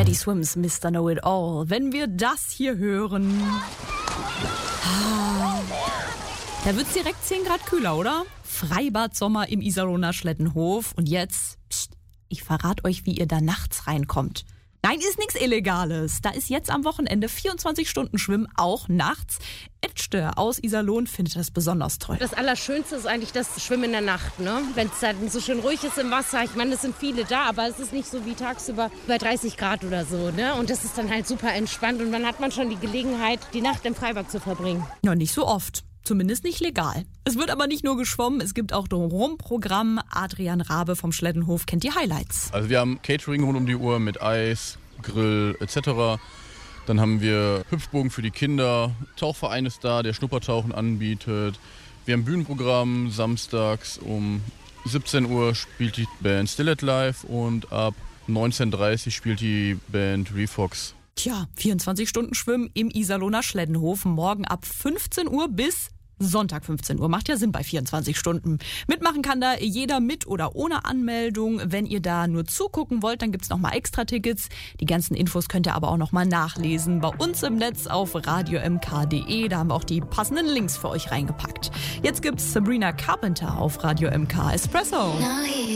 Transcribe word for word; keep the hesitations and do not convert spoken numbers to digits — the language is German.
Teddy Swims, Mister Know-It-All. Wenn wir das hier hören, da wird's direkt zehn Grad kühler, oder? Freibad-Sommer im Iserlohner Schlettenhof. Und jetzt, pst, ich verrate euch, wie ihr da nachts reinkommt. Nein, ist nichts Illegales. Da ist jetzt am Wochenende vierundzwanzig Stunden Schwimmen, auch nachts. Etchte aus Iserlohn findet das besonders toll. Das Allerschönste ist eigentlich das Schwimmen in der Nacht, ne? Wenn es dann so schön ruhig ist im Wasser. Ich meine, es sind viele da, aber es ist nicht so wie tagsüber bei dreißig Grad oder so, ne? Und das ist dann halt super entspannt und dann hat man schon die Gelegenheit, die Nacht im Freibad zu verbringen. Ja, nicht so oft. Zumindest nicht legal. Es wird aber nicht nur geschwommen, es gibt auch Drumherum-Programm. Adrian Rabe vom Schlettenhof kennt die Highlights. Also wir haben Catering rund um die Uhr mit Eis, Grill et cetera. Dann haben wir Hüpfbogen für die Kinder, Tauchverein ist da, der Schnuppertauchen anbietet. Wir haben Bühnenprogramm, samstags um siebzehn Uhr spielt die Band Still It Live und ab neunzehn Uhr dreißig spielt die Band Refox. Tja, vierundzwanzig Stunden Schwimmen im Iserlohner Schlettenhof, morgen ab fünfzehn Uhr bis Sonntag fünfzehn Uhr. Macht ja Sinn bei vierundzwanzig Stunden. Mitmachen kann da jeder mit oder ohne Anmeldung. Wenn ihr da nur zugucken wollt, dann gibt's noch mal extra Tickets. Die ganzen Infos könnt ihr aber auch noch mal nachlesen bei uns im Netz auf radio m k punkt d e. Da haben wir auch die passenden Links für euch reingepackt. Jetzt gibt's Sabrina Carpenter auf Radio M K Espresso.